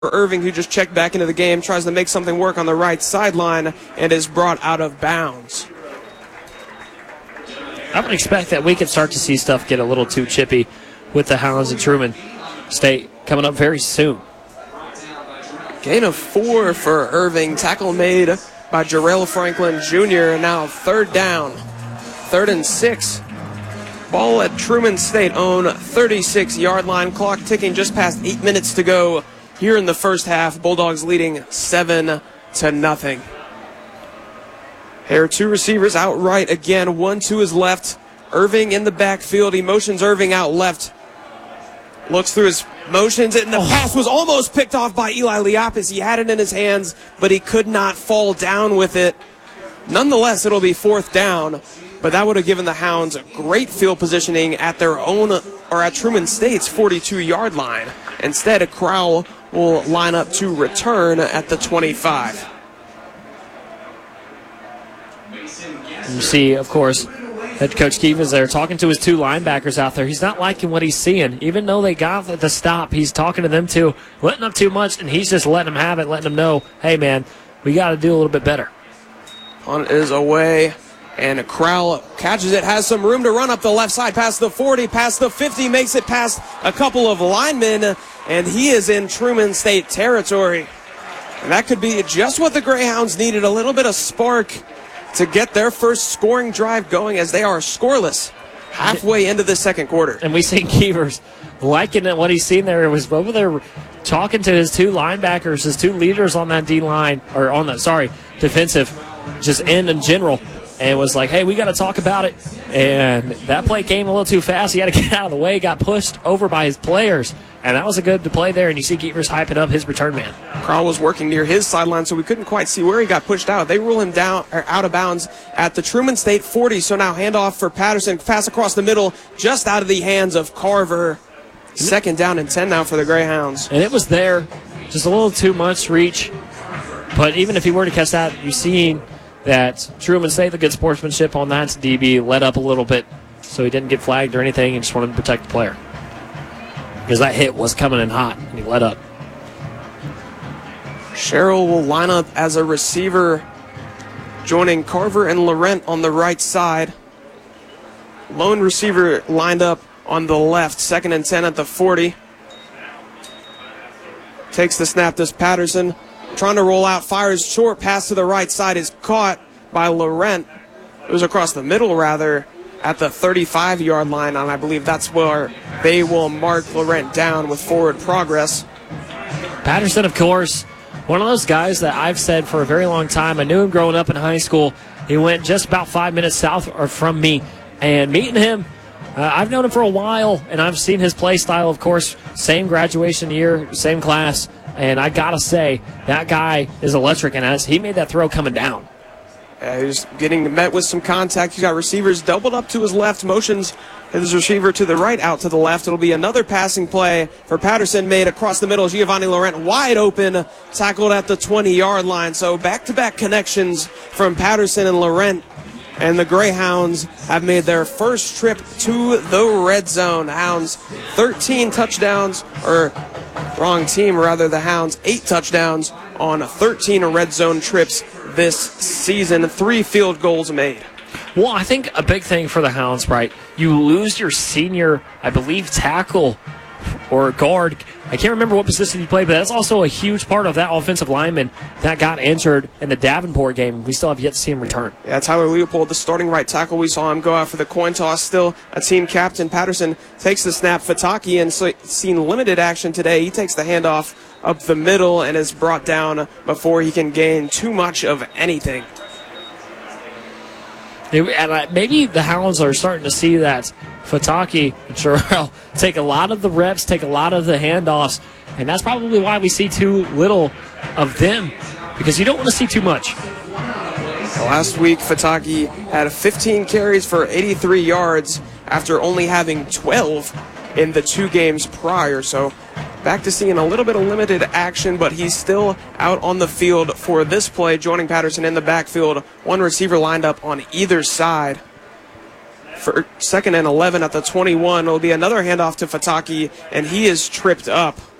Irving, who just checked back into the game, tries to make something work on the right sideline and is brought out of bounds. I would expect that we could start to see stuff get a little too chippy with the Hounds and Truman State coming up very soon. Gain of 4 for Irving. Tackle made by Jarrell Franklin Jr. And now third down. 3rd and 6. Ball at Truman State own 36-yard line. Clock ticking just past 8 minutes to go here in the first half. Bulldogs leading 7-0. Here are 2 receivers out right again. 1-2 is left. Irving in the backfield. He motions Irving out left. Looks through his motions, and the pass was almost picked off by Eli Liapis. He had it in his hands, but he could not fall down with it. Nonetheless, it'll be 4th down, but that would have given the Hounds great field positioning at their own, or at Truman State's 42-yard line. Instead, Crowell will line up to return at the 25. You see, of course, Head Coach Keefe is there talking to his 2 linebackers out there. He's not liking what he's seeing. Even though they got the stop, he's talking to them too, letting up too much, and he's just letting them have it, letting them know, hey, man, we got to do a little bit better. Punt is away, and Crowell catches it, has some room to run up the left side past the 40, past the 50, makes it past a couple of linemen, and he is in Truman State territory. And that could be just what the Greyhounds needed, a little bit of spark to get their first scoring drive going, as they are scoreless halfway into the second quarter. And we see Keevers liking what he's seen there. It was over there talking to his 2 linebackers, his 2 leaders on that D-line, or on the, defensive, just end in general, and was like, hey, we got to talk about it. And that play came a little too fast. He had to get out of the way, got pushed over by his players. And that was a good play there, and you see Keevers hyping up his return man. Crowell was working near his sideline, so we couldn't quite see where he got pushed out. They rule him down, or out of bounds at the Truman State 40, so now handoff for Patterson. Pass across the middle, just out of the hands of Carver. 2nd down and 10 now for the Greyhounds. And it was there, just a little too much reach. But even if he were to catch that, you're seeing that Truman State, the good sportsmanship on that DB, let up a little bit, so he didn't get flagged or anything, and just wanted to protect the player. Because that hit was coming in hot, and he let up. Sherrill will line up as a receiver, joining Carver and Laurent on the right side. Lone receiver lined up on the left. 2nd and 10 at the 40. Takes the snap, this Patterson. Trying to roll out, fires short, pass to the right side is caught by Laurent. It was across the middle, rather, at the 35-yard line, and I believe that's where they will mark Laurent down with forward progress. Patterson, of course, one of those guys that I've said for a very long time. I knew him growing up in high school. He went just about 5 minutes south or from me, and meeting him, I've known him for a while, and I've seen his play style, of course, same graduation year, same class, and I got to say, that guy is electric, and as he made that throw coming down. He's getting met with some contact. He's got receivers doubled up to his left, motions his receiver to the right, out to the left. It'll be another passing play for Patterson, made across the middle. Giovanni Laurent wide open, tackled at the 20-yard line. So back-to-back connections from Patterson and Laurent. And the Greyhounds have made their first trip to the red zone. Hounds 13 touchdowns, or wrong team, rather, the Hounds 8 touchdowns on 13 red zone trips this season. 3 field goals made. Well, I think a big thing for the Hounds, right, you lose your senior, I believe, tackle or guard. I can't remember what position he played, but that's also a huge part of that offensive lineman that got injured in the Davenport game. We still have yet to see him return. Yeah, Tyler Leopold, the starting right tackle. We saw him go out for the coin toss. Still a team captain. Patterson takes the snap. Fataki, and seen limited action today. He takes the handoff up the middle and is brought down before he can gain too much of anything. And maybe the Hounds are starting to see that Fataki and Sherrill take a lot of the reps, take a lot of the handoffs, and that's probably why we see too little of them, because you don't want to see too much. Last week, Fataki had 15 carries for 83 yards after only having 12 in the 2 games prior. So back to seeing a little bit of limited action, but he's still out on the field for this play, joining Patterson in the backfield. 1 receiver lined up on either side. For 2nd and 11 at the 21, it'll be another handoff to Fataki, and he is tripped up.